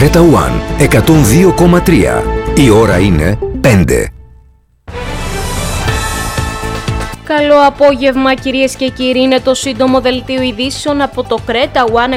Creta One 102,3. Η ώρα είναι 5. Καλό απόγευμα κυρίες και κύριοι, είναι το σύντομο δελτίο ειδήσεων από το Creta One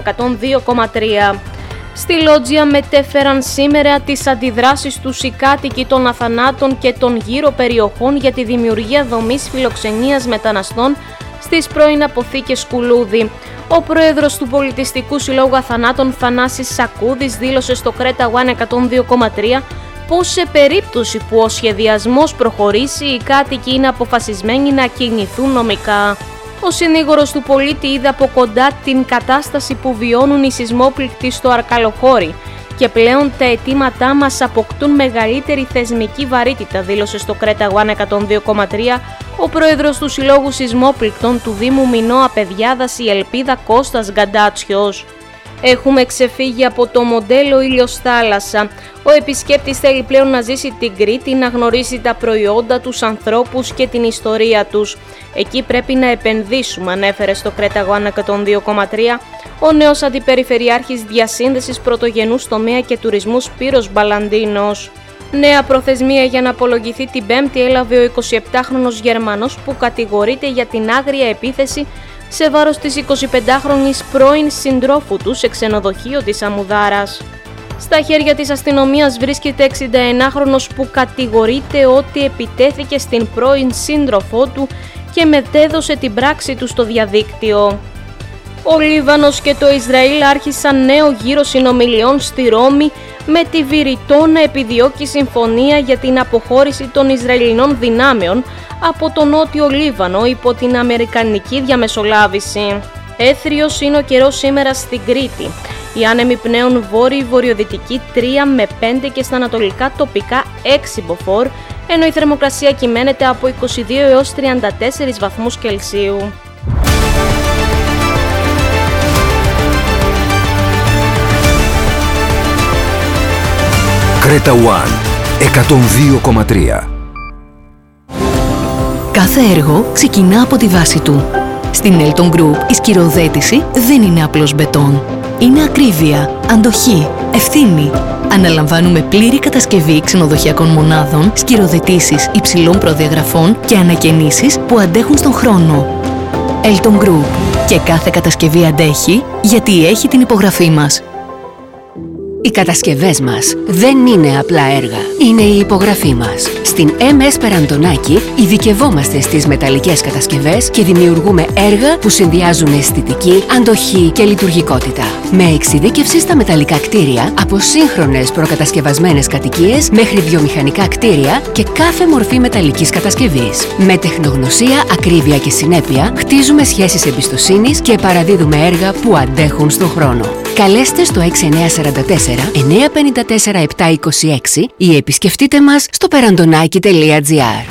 102,3. Στη Λότζια μετέφεραν σήμερα τις αντιδράσεις τους οι κάτοικοι των Αθανάτων και των γύρω περιοχών για τη δημιουργία δομής φιλοξενίας μεταναστών στις πρώην αποθήκες Κουλούδη. Ο πρόεδρος του Πολιτιστικού Συλλόγου Αθανάτων, Θανάσης Σακούδης, δήλωσε στο Creta One 102,3 πως σε περίπτωση που ο σχεδιασμός προχωρήσει, οι κάτοικοι είναι αποφασισμένοι να κινηθούν νομικά. Ο συνήγορος του πολίτη είδε από κοντά την κατάσταση που βιώνουν οι σεισμόπληκτοι στο Αρκαλοχώρι και πλέον τα αιτήματά μας αποκτούν μεγαλύτερη θεσμική βαρύτητα, δήλωσε στο Creta One 102,3 ο πρόεδρος του Συλλόγου Σεισμόπληκτων του Δήμου Μινώα Παιδιάδας η Ελπίδα Κώστας Γκαντάτσιος. Έχουμε ξεφύγει από το μοντέλο ήλιος θάλασσα. Ο επισκέπτης θέλει πλέον να ζήσει την Κρήτη, να γνωρίσει τα προϊόντα, τους ανθρώπους και την ιστορία τους. Εκεί πρέπει να επενδύσουμε, ανέφερε στο Creta One 102,3 ο νέος αντιπεριφερειάρχης διασύνδεσης πρωτογενούς τομέα και τουρισμού Σπύρος Μπαλαντίνος. Νέα προθεσμία για να απολογηθεί την Πέμπτη έλαβε ο 27χρονος Γερμανός που κατηγορείται για την άγρια επίθεση σε βάρος της 25χρονης πρώην συντρόφου του σε ξενοδοχείο της Αμμουδάρας. Στα χέρια της αστυνομίας βρίσκεται 61χρονος που κατηγορείται ότι επιτέθηκε στην πρώην σύντροφό του και μετέδωσε την πράξη του στο διαδίκτυο. Ο Λίβανος και το Ισραήλ άρχισαν νέο γύρο συνομιλιών στη Ρώμη με τη Βηρητό να επιδιώκει συμφωνία για την αποχώρηση των Ισραηλινών δυνάμεων από το νότιο Λίβανο υπό την αμερικανική διαμεσολάβηση. Έθριος είναι ο καιρός σήμερα στην Κρήτη. Οι άνεμοι πνέουν βόρειο-βορειοδυτική 3 με 5 και στα ανατολικά τοπικά 6 μποφόρ, ενώ η θερμοκρασία κυμαίνεται από 22 έως 34 βαθμούς Κελσίου. Creta One 102,3. Κάθε έργο ξεκινά από τη βάση του. Στην Elton Group η σκυροθέτηση δεν είναι απλώς μπετόν. Είναι ακρίβεια, αντοχή, ευθύνη. Αναλαμβάνουμε πλήρη κατασκευή ξενοδοχειακών μονάδων, σκυροθετήσεις υψηλών προδιαγραφών και ανακαινήσεις που αντέχουν στον χρόνο. Elton Group. Και κάθε κατασκευή αντέχει γιατί έχει την υπογραφή μας. Οι κατασκευές μας δεν είναι απλά έργα, είναι η υπογραφή μας. Στην MS Περαντονάκη ειδικευόμαστε στις μεταλλικές κατασκευές και δημιουργούμε έργα που συνδυάζουν αισθητική, αντοχή και λειτουργικότητα. Με εξειδίκευση στα μεταλλικά κτίρια, από σύγχρονες προκατασκευασμένες κατοικίες μέχρι βιομηχανικά κτίρια και κάθε μορφή μεταλλικής κατασκευής. Με τεχνογνωσία, ακρίβεια και συνέπεια, χτίζουμε σχέσεις εμπιστοσύνης και παραδίδουμε έργα που αντέχουν στον χρόνο. Καλέστε στο 6944-954-726 ή επισκεφτείτε μας στο perandonaki.gr.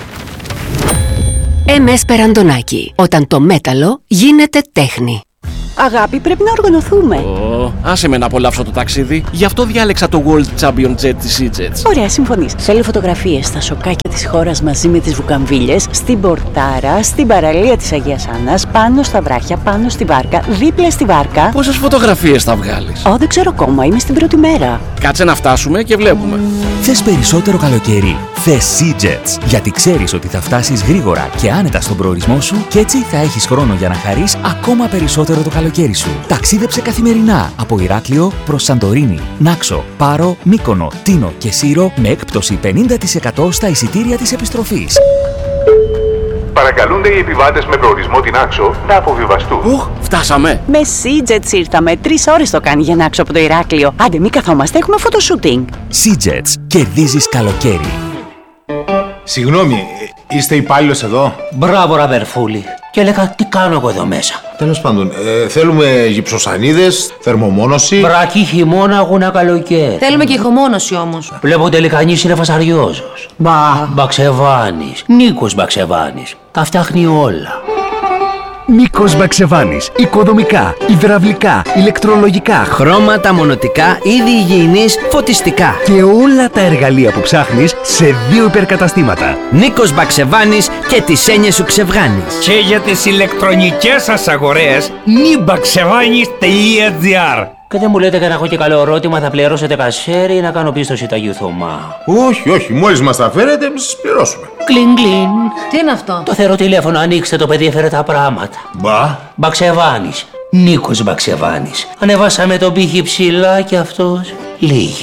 MS Περαντονάκη. Όταν το μέταλλο γίνεται τέχνη. Αγάπη, πρέπει να οργανωθούμε. Άσε με να απολαύσω το ταξίδι. Γι' αυτό διάλεξα το World Champion Jet της EasyJet. Ωραία, συμφωνείς. Θέλω φωτογραφίες στα σοκάκια της χώρας μαζί με τις βουκαμβίλες, στην Πορτάρα, στην παραλία της Αγίας Άννας, πάνω στα βράχια, πάνω στη βάρκα, δίπλα στη βάρκα. Πόσες φωτογραφίες θα βγάλεις? Δεν ξέρω ακόμα, είμαι στην πρώτη μέρα. Κάτσε να φτάσουμε και βλέπουμε. Θες περισσότερο καλοκαίρι? Θες EasyJet. Γιατί ξέρεις ότι θα φτάσεις γρήγορα και άνετα στον προορισμό σου και έτσι θα έχεις χρόνο για να χαρείς ακόμα περισσότερο το καλοκαίρι σου. Ταξίδεψε καθημερινά από Ηράκλειο προς Σαντορίνη, Νάξο, Πάρο, Μύκονο, Τίνο και Σύρο με έκπτωση 50% στα εισιτήρια της επιστροφής. Παρακαλούνται οι επιβάτες με προορισμό την Άξο να αποβιβαστούν. Φτάσαμε. Με EasyJet ήρθαμε. 3 ώρες το κάνει για να Άξο από το Ηράκλειο. Άντε, μη καθόμαστε, έχουμε φωτοσούτινγκ. EasyJet. Κερδίζεις καλοκαίρι. Συγγνώμη, είστε υπάλληλος εδώ? Μπράβο, ραδερφούλη. Και έλεγα, τι κάνω εγώ εδώ μέσα? Τέλος πάντων, θέλουμε γυψοσανίδες, θερμομόνωση. Βρακή χειμώνα, αγώνα καλοκαίρι. Θέλουμε και ηχομόνωση όμως. Βλέπω τελικά κανείς είναι φασαριόζος. Μπαξεβάνης. Νίκος Μπαξεβάνης. Τα φτιάχνει όλα. Νίκος Μπαξεβάνης. Οικοδομικά, υδραυλικά, ηλεκτρολογικά, χρώματα, μονοτικά, είδη υγιεινής, φωτιστικά. Και όλα τα εργαλεία που ψάχνεις σε 2 υπερκαταστήματα. Νίκος Μπαξεβάνης και τις έννοιες σου ξεβγάνεις. Και για τις ηλεκτρονικές σας αγορές, nibaxevanis.gr. Και δεν μου λέτε και να έχω και καλό ερώτημα, θα πληρώσετε κασέρι ή να κάνω πίστοση του Αγίου Θωμά? Όχι, όχι, μόλις μας τα φέρετε, εμείς σας πληρώσουμε. Κλιν, κλιν. Τι είναι αυτό? Το θεροτηλέφωνο, ανοίξτε, το παιδί έφερε τα πράγματα. Μπα. Μπαξεβάνης. Νίκος Μπαξεβάνης. Ανεβάσαμε τον πύχη ψηλά και αυτός λίγη.